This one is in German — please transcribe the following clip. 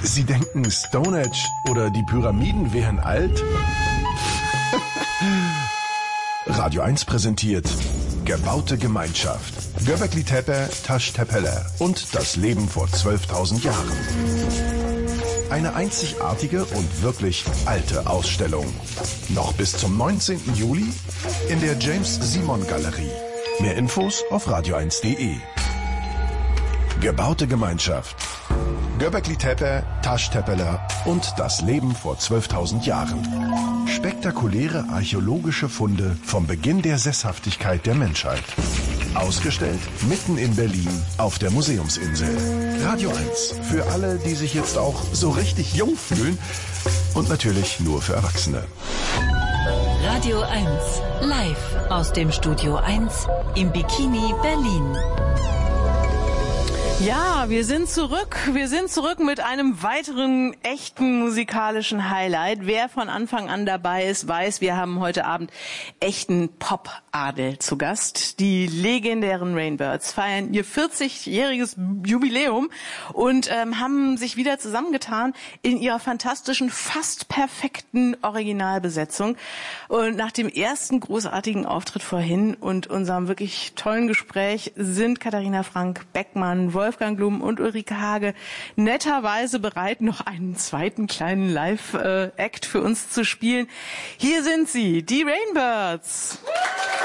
Sie denken, Stonehenge oder die Pyramiden wären alt? Radio 1 präsentiert Gebaute Gemeinschaft. Göbekli Tepe, Taş Tepeler und das Leben vor 12.000 Jahren. Eine einzigartige und wirklich alte Ausstellung. Noch bis zum 19. Juli in der James-Simon-Galerie. Mehr Infos auf radio1.de. Gebaute Gemeinschaft. Göbekli Tepe, Taş Tepeler und das Leben vor 12.000 Jahren. Spektakuläre archäologische Funde vom Beginn der Sesshaftigkeit der Menschheit. Ausgestellt mitten in Berlin auf der Museumsinsel. Radio 1 für alle, die sich jetzt auch so richtig jung fühlen und natürlich nur für Erwachsene. Radio 1 live aus dem Studio 1 im Bikini Berlin. Ja, wir sind zurück. Wir sind zurück mit einem weiteren echten musikalischen Highlight. Wer von Anfang an dabei ist, weiß, wir haben heute Abend echten Pop-Adel zu Gast. Die legendären Rainbirds feiern ihr 40-jähriges Jubiläum und haben sich wieder zusammengetan in ihrer fantastischen, fast perfekten Originalbesetzung. Und nach dem ersten großartigen Auftritt vorhin und unserem wirklich tollen Gespräch sind Katharina Frank, Beckmann, Wolfgang Blum und Ulrike Hage netterweise bereit, noch einen zweiten kleinen Live-Act für uns zu spielen. Hier sind sie, die Rainbirds.